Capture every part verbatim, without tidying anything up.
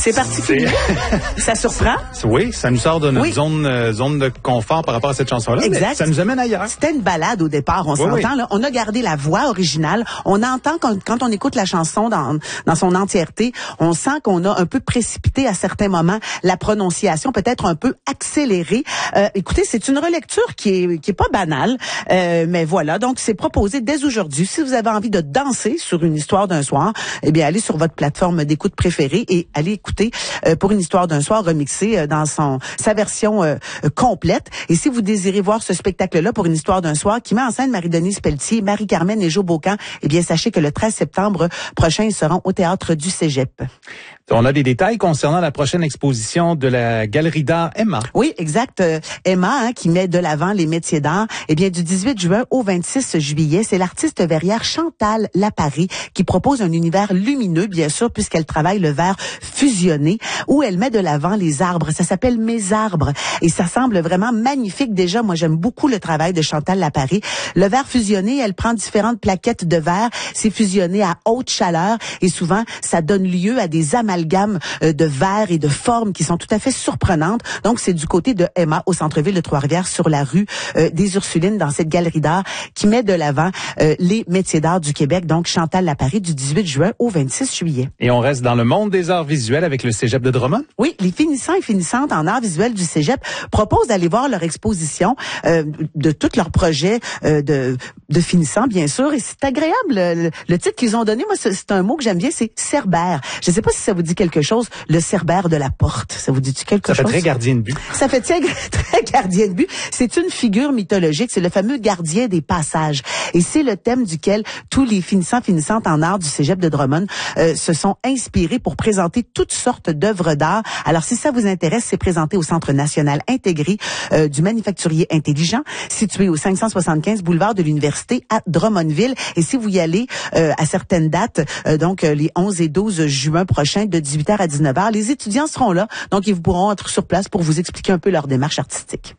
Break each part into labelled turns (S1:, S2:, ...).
S1: C'est particulier. Ça surprend?
S2: Oui, ça nous sort de notre
S1: oui.
S2: zone, euh, zone de confort par rapport à cette chanson-là.
S1: Exact.
S2: Mais ça nous amène ailleurs.
S1: C'était une balade au départ, on
S2: oui,
S1: s'entend.
S2: Oui.
S1: Là, on a gardé la voix originale. On entend quand, quand on écoute la chanson dans, dans son entièreté, on sent qu'on a un peu précipité à certains moments la prononciation, peut-être un peu accélérée. Euh, écoutez, c'est une relecture qui est, qui est pas banale, euh, mais voilà. Donc, c'est proposé dès aujourd'hui. Si vous avez envie de danser sur une histoire d'un soir, eh bien, allez sur votre plateforme d'écoute préférée et allez écouter euh, pour une histoire d'un soir remixée euh, dans son sa version euh, complète. Et si vous désirez voir ce spectacle-là pour une histoire d'un soir qui met en scène Marie-Denise Pelletier, Marie-Carmen et Joe Beaucamp, eh bien, sachez que le treize septembre prochain, ils seront au Théâtre du Cégep.
S2: On a des détails concernant la prochaine exposition de la Galerie d'art Emma.
S1: Oui, exact. Euh, Emma, hein, qui met de l'avant les métiers d'art. Eh bien, du dix-huit juin au vingt-six juillet, c'est l'artiste verrière Chantal Laparé qui propose un univers lumineux, bien sûr, puisqu'elle travaille le verre fusionné, où elle met de l'avant les arbres. Ça s'appelle Mes arbres. Et ça semble vraiment magnifique. Déjà, moi, j'aime beaucoup le travail de Chantal Laparé. Le verre fusionné, elle prend différentes plaquettes de verre. C'est fusionné à haute chaleur et souvent, ça donne lieu à des amalgames gamme de verres et de formes qui sont tout à fait surprenantes. Donc, c'est du côté de Emma, au centre-ville de Trois-Rivières, sur la rue euh, des Ursulines, dans cette galerie d'art qui met de l'avant euh, les métiers d'art du Québec. Donc, Chantal Laparé, du dix-huit juin au vingt-six juillet.
S2: Et on reste dans le monde des arts visuels avec le Cégep de Drummond?
S1: Oui, les finissants et finissantes en arts visuels du Cégep proposent d'aller voir leur exposition euh, de tous leurs projets euh, de, de finissants, bien sûr. Et c'est agréable. Le, le titre qu'ils ont donné, moi, c'est, c'est un mot que j'aime bien, c'est cerbère. Je ne sais pas si ça vous dit quelque chose, le cerbère de la porte. Ça vous dit-tu quelque chose?
S2: Ça fait très gardien de but.
S1: Ça fait très, très gardien de but. C'est une figure mythologique. C'est le fameux gardien des passages. Et c'est le thème duquel tous les finissants, finissantes en art du Cégep de Drummond euh, se sont inspirés pour présenter toutes sortes d'œuvres d'art. Alors, si ça vous intéresse, c'est présenté au Centre national intégré euh, du manufacturier intelligent, situé au cinq cent soixante-quinze boulevard de l'Université à Drummondville. Et si vous y allez euh, à certaines dates, euh, donc euh, les onze et douze juin prochains, de dix-huit heures à dix-neuf heures, les étudiants seront là, donc ils pourront être sur place pour vous expliquer un peu leur démarche artistique.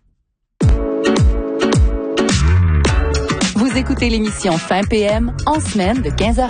S3: Vous écoutez l'émission Fin P M en semaine de quinze heures